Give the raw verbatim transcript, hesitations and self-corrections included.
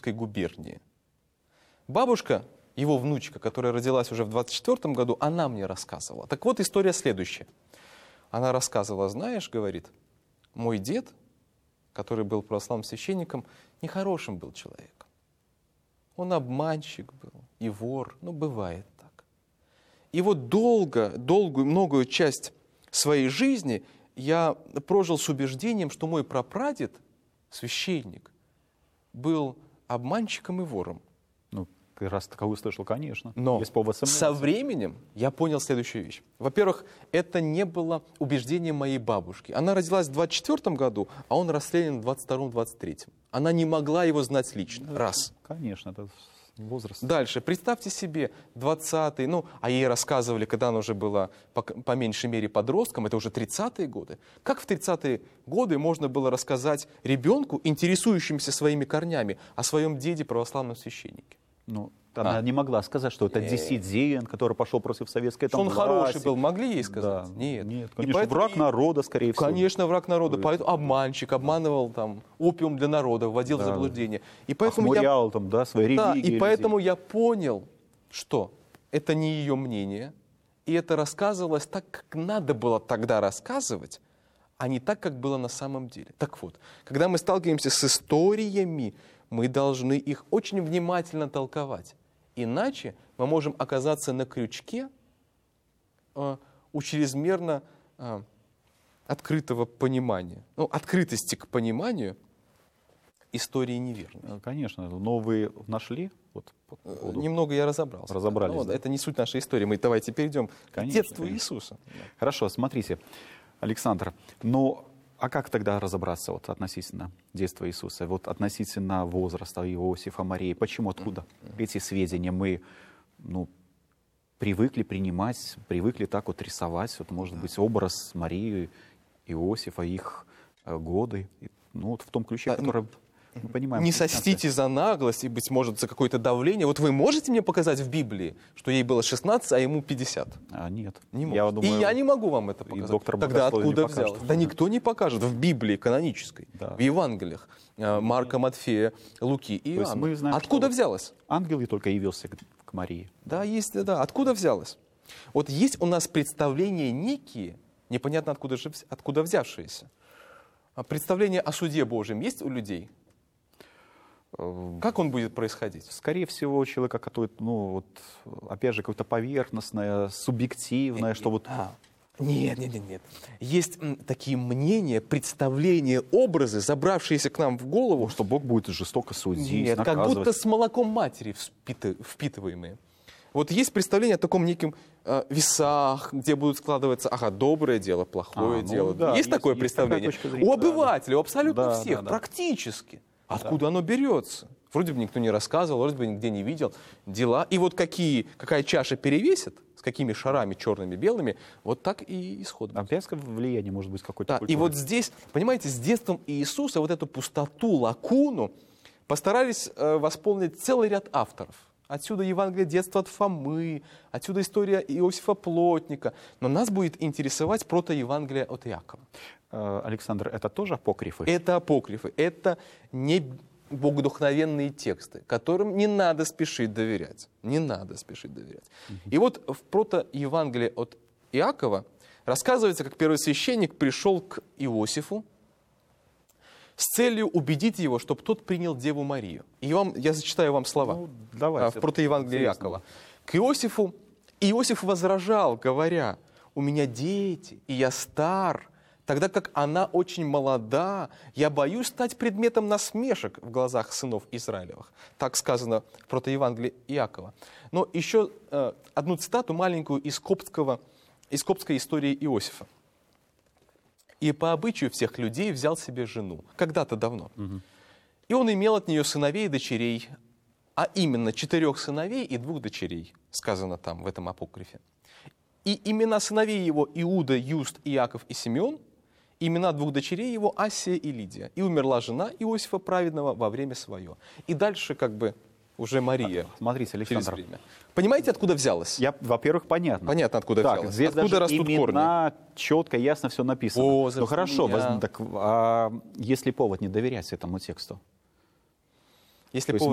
Курской губернии. Бабушка, его внучка, которая родилась уже в двадцать четвёртом году, она мне рассказывала. Так вот, история следующая. Она рассказывала, знаешь, говорит, мой дед, который был православным священником, нехорошим был человеком. Он обманщик был и вор, ну, бывает так. И вот долго, долгую, многую часть своей жизни я прожил с убеждением, что мой прапрадед, священник, был обманщиком и вором. Ну, раз таковой слышал, конечно. Но Без повода сомневаться. со временем я понял следующую вещь. Во-первых, это не было убеждением моей бабушки. Она родилась в двадцать четвёртом году, а он расстрелян в двадцать втором — двадцать третьем. Она не могла его знать лично. Да, Раз. Конечно, это возраст. Дальше. Представьте себе, двадцатый, ну, а ей рассказывали, когда она уже была по, по меньшей мере подростком, это уже тридцатые годы. Как в тридцатые годы можно было рассказать ребенку, интересующимся своими корнями, о своем деде православном священнике? Ну, она А. не могла сказать, что это Э. диссидент, который пошел против советской Что там, он власти. хороший был, могли ей сказать? Да. Нет. Нет, И конечно, поэтому враг и- народа, скорее всего. Конечно, враг народа, поэтому обманщик, обманывал там опиум для народа, вводил Да. в заблуждение. И поэтому я, Охмурял там, да, свои да, религии. и поэтому я понял, что это не ее мнение, и это рассказывалось так, как надо было тогда рассказывать, а не так, как было на самом деле. Так вот, когда мы сталкиваемся с историями, мы должны их очень внимательно толковать. Иначе мы можем оказаться на крючке э, у чрезмерно э, открытого понимания, ну, открытости к пониманию истории неверной. Конечно, но вы нашли? Вот, по Э, поводу- Немного я разобрался. Разобрались, Ну, да. это не суть нашей истории. Мы давайте перейдем Конечно, к детству конечно. Иисуса. Хорошо, смотрите, Александр, ну, а как тогда разобраться вот, относительно детства Иисуса, вот относительно возраста Иосифа, Марии? Почему, откуда эти сведения мы, ну, привыкли принимать, привыкли так вот рисовать, вот, может быть, образ Марии, Иосифа, их э, годы, и, ну, вот в том ключе, Да, ну, который мы понимаем. Не христианстве. сочтите за наглость и, быть может, за какое-то давление. Вот вы можете мне показать в Библии, что ей было шестнадцать, а ему пятьдесят? А, нет. Не Я может. думаю, И я не могу вам это показать. доктор Тогда богословия не откуда покажет. взялось? Да никто не покажет в Библии канонической, Да. в Евангелиях э, Марка, Матфея, Луки и То есть Иоанна. мы знаем, Откуда что- взялось? Ангел и только явился к, к Марии. Да, есть, да. Откуда взялось? Вот есть у нас представления некие, непонятно откуда, же, вз- откуда взявшиеся. А представление о суде Божьем есть у людей? Как он будет происходить? Скорее всего, у человека, который, ну, вот, опять же, какое-то поверхностное, субъективное, что вот... А, нет, нет, нет, нет. Есть м, такие мнения, представления, образы, забравшиеся к нам в голову, Что Бог будет жестоко судить, нет, как наказывать. будто с молоком матери вспиты- впитываемые. Вот есть представление о таком неким э, весах, где будут складываться, ага, доброе дело, плохое А, ну дело. да, есть, есть- такое есть представление? такая точка зрения, У да, да. обывателя, у абсолютно Да, всех, да, да. практически. Откуда оно берется? Вроде бы никто не рассказывал, вроде бы нигде не видел. Дела. И вот какие, какая чаша перевесит, с какими шарами черными, белыми, вот так и исход будет. Опять влияние может быть какое-то. Да, и вот здесь, понимаете, с детством Иисуса вот эту пустоту, лакуну постарались э, восполнить целый ряд авторов. Отсюда Евангелие детства от Фомы, отсюда история Иосифа Плотника. Но нас будет интересовать протоевангелие от Иакова. Александр, это тоже апокрифы? Это апокрифы, это не богодухновенные тексты, которым не надо спешить доверять. Не надо спешить доверять. И вот в протоевангелии от Иакова рассказывается, как первосвященник пришел к Иосифу с целью убедить его, чтобы тот принял Деву Марию. И вам, я зачитаю вам слова Ну, давайте. а, в протоевангелии Интересно. Иакова. К Иосифу Иосиф возражал, говоря: «У меня дети, и я стар, тогда как она очень молода, я боюсь стать предметом насмешек в глазах сынов Израилевых». Так сказано в протоевангелии Иакова. Но еще э, одну цитату маленькую из, коптского, из коптской истории Иосифа. «И по обычаю всех людей взял себе жену». Когда-то давно. И он имел от нее сыновей и дочерей, а именно четырех сыновей и двух дочерей, сказано там в этом апокрифе. И имена сыновей его Иуда, Юст, Иаков и Симеон, имена двух дочерей его Асия и Лидия. И умерла жена Иосифа праведного во время свое. И дальше как бы уже Мария. Смотрите, Через Александр, время. Понимаете, откуда взялось? я, во-первых, понятно. Понятно, откуда Так, взялось. здесь Откуда даже растут имена четко, ясно все написано. Возраст, Ну хорошо, имя. воз- так, а если повод не доверять этому тексту? Если То есть повод